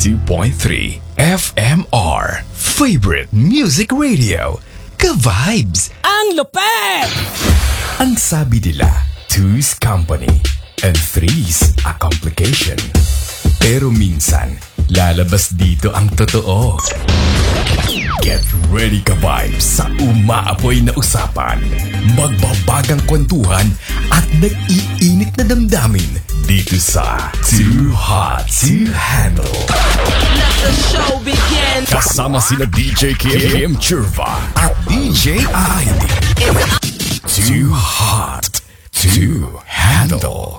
92.3 FMR Favorite Music Radio. Ka-vibes! Ang lupet! Ang sabi nila, two's company and three's a complication. Pero minsan, lalabas dito ang totoo. Get ready ka-vibes sa umaapoy na usapan, magbabagang kwentuhan at nag-iinit na damdamin dito sa Too Hot to Handle. Let the show begin! Kasama sina DJ Kim Churva at DJ Aidi. Too Hot to Handle.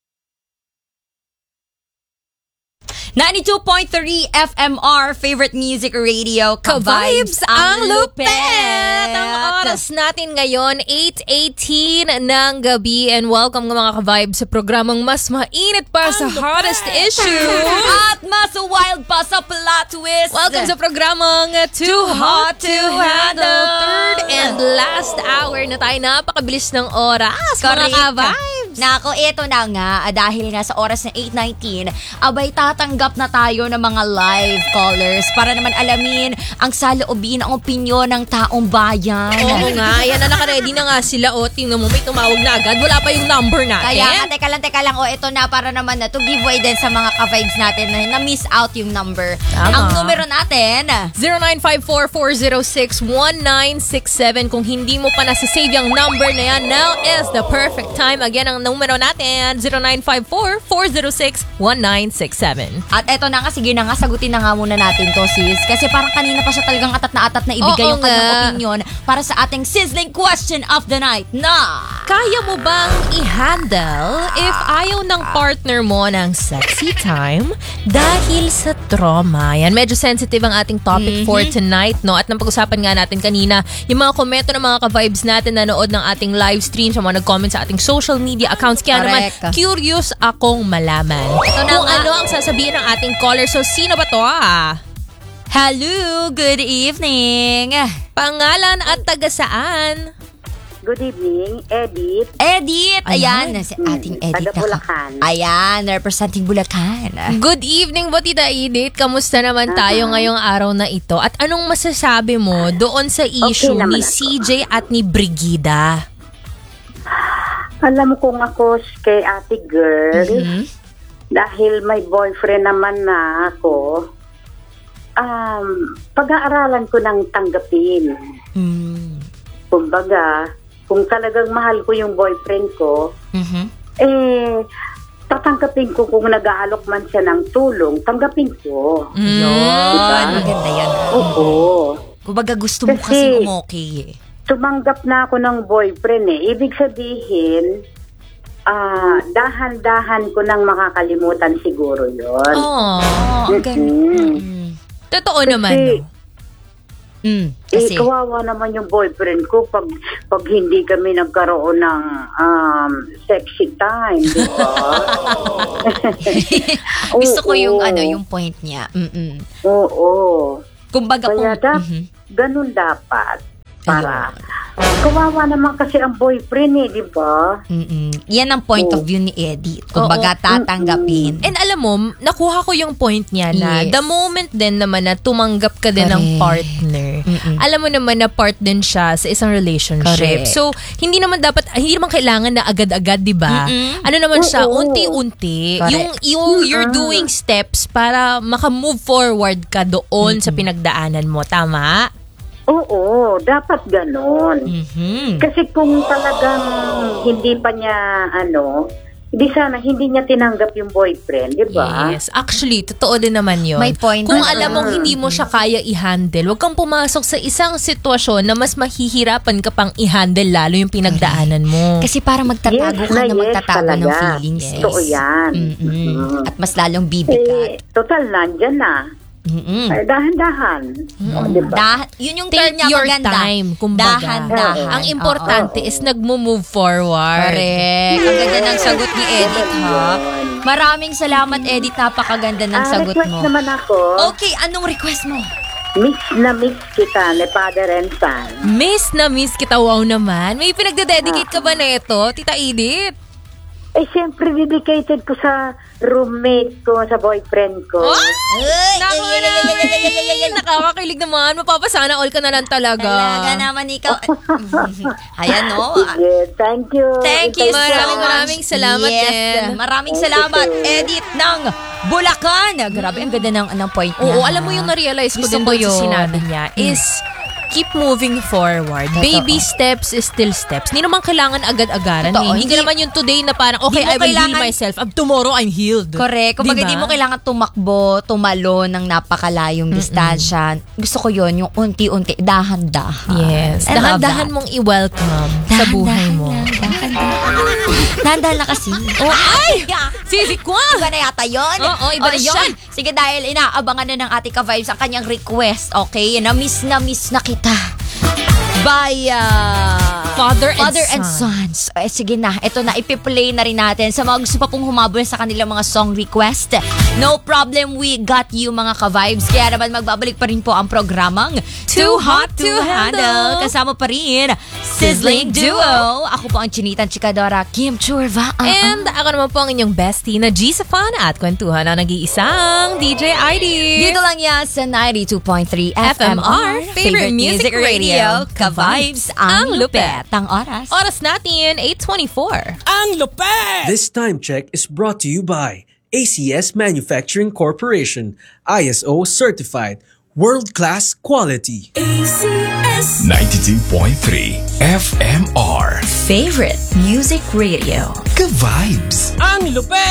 92.3 FMR Favorite Music Radio. Ka-vibes ang lupet! Ang oras natin ngayon, 8:18 ng gabi. And welcome mga ka-vibes sa programang mas mainit pa sa hottest issue. At mas wild pa sa plot twist. Welcome sa programang Too Hot to Handle. Third and last hour na tayo. Napakabilis ng oras. Mga ka-vibes. Nako, ito na nga. Dahil nga sa oras na 8:19, abay tatanggap na tayo ng mga live callers para naman alamin ang saloobin, ang opinyon ng taong bayan. Oo nga, yan na naka-ready na nga sila. O, tingnan mo, may tumawag na agad. Wala pa yung number natin. Kaya teka lang. O, ito na para naman na to giveaway din sa mga ka-vibes natin na na-miss out yung number. Tama. Ang numero natin, 0954-406-1967. Kung hindi mo pa nasasave yung number na yan, now is the perfect time. Again, ang numero natin, 0954-406-1967. At eto na nga, sige na nga, sagutin na nga muna natin to, sis. Kasi parang kanina pa siya talagang atat na ibigay yung kanyang opinion para sa ating sizzling question of the night na... Kaya mo bang i-handle if ayaw ng partner mo ng sexy time dahil sa trauma? Yan, medyo sensitive ang ating topic for tonight, no? At napag-usapan nga natin kanina yung mga komento ng mga ka-vibes natin na nanood ng ating live stream, sa mga nag-comment sa ating social media accounts. Kaya naman, curious akong malaman ito na kung nga. ano ang sasabihin ng ating caller. So, sino ba to? Hello, good evening. Pangalan at taga saan? Good evening, Edith. Edith, ayan, si ating Edith. Taga Bulacan. Ayan, representing Bulacan. Good evening, Batita Edith. Kamusta naman tayo ngayong araw na ito? At anong masasabi mo doon sa issue ni CJ at ni Brigida? Alam kong ako kay ate girl, dahil may boyfriend naman na ako, pag-aaralan ko ng tanggapin. Kumbaga, kung talagang mahal ko yung boyfriend ko, tatanggapin ko kung nag-aalok man siya ng tulong, tanggapin ko. Yun, maganda yan. Oo. Kumbaga gusto mo kasi umokey eh. Tumanggap na ako ng boyfriend eh. Ibig sabihin, dahan-dahan ko nang makakalimutan siguro yun. Ang ganda. Totoo naman. Kasi kawawa naman yung boyfriend ko pag hindi kami nagkaroon ng sexy time, di ba? gusto ko yung yung point niya. Oo. Kumbaga kaya ganun dapat. Para kawawa naman kasi ang boyfriend di ba? Yan ang point of view ni Eddie. Kumbaga tatanggapin. And alam mo, nakuha ko yung point niya na the moment din naman na tumanggap ka din ng partner, alam mo naman na part din siya sa isang relationship. Correct. So, hindi naman kailangan na agad-agad, di ba? Ano naman siya, unti-unti. You're doing steps para maka-move forward ka doon sa pinagdaanan mo. Tama? Oo, dapat ganon. Kasi kung talagang hindi pa niya hindi niya tinanggap yung boyfriend, di ba? Yes. Actually, totoo din naman yun. May point. Kung alam mong hindi mo siya kaya i-handle, huwag kang pumasok sa isang sitwasyon na mas mahihirapan ka pang i-handle lalo yung pinagdaanan mo. Kasi parang magtatago ka na magtatago ng feelings. Totoo yan. At mas lalong bibigat. Total, nandyan na. Ay, dahan-dahan. Diba? Yun yung Take term niya your maganda. time, kumbaga. Dahan-dahan. Ang importante is nag-move forward. Correct. Ang ganda ng sagot ni Edith, ha? Maraming salamat, Edith. Napakaganda ng sagot request mo. naman ako. Okay, anong request mo? Miss na miss kita ni Father and Son. Miss na miss kita, wow naman. May pinagdededicate ka ba na ito, Tita Edith? Eh, siyempre dedicated ko sa roommate ko, sa boyfriend ko. Naku nakakakilig naman. Mapapasana all ka na lang talaga. Talaga naman ikaw. Ayan, no? Sige, thank you. Thank you so much. Maraming salamat din. Maraming salamat, Edith ng Bulacan. Grabe, ang ganda ng point niya. Oo, alam mo yung na-realize ko Gusto din ko doon sa yun. sinabi niya is keep moving forward. Totoo. Baby steps is still steps. Hindi naman kailangan agad-agaran. Totoo. Hindi naman yung today na parang, okay, Hindi mo I will heal kailangan- myself. Tomorrow, I'm healed. Correct. Kung Diba? hindi mo kailangan tumakbo, tumalo ng napakalayong distansya. Gusto ko yun, yung unti-unti, dahan-dahan. Yes. I love Dahan-dahan that. mong i-welcome sa buhay mo. Dahan-dahan lang kasi. Oh, ay! Sisi ko! Iba na yata yun. Oo, iba na siya. yun. Sige, dahil inaabangan na ng ating ka-vibes ang kanyang request. Okay? Na-miss na kita. By Father and Sons. Eh, sige na, ito na, ipiplay na rin natin. Sa mga gusto pa pong humabol sa kanilang mga song request, no problem, we got you mga ka-vibes. Kaya naman magbabalik pa rin po ang programang Too Hot to Handle. Kasama pa rin Sizzling Duo. Ako po ang Chinitan Chikadora, Kim Churva. And ako naman po ang inyong bestie na G-Safan at kwentuhan ang nag-iisang DJ ID. Dito lang yan sa 92.3 FMR, Favorite Music Radio. Ka-vibes ang lupet. Ang oras. Oras natin, 8:24. Ang lupet! This time check is brought to you by ACS Manufacturing Corporation, ISO certified, world-class quality. ACS 92.3 FMR. Favorite Music Radio. Ka-vibes. ang lupet!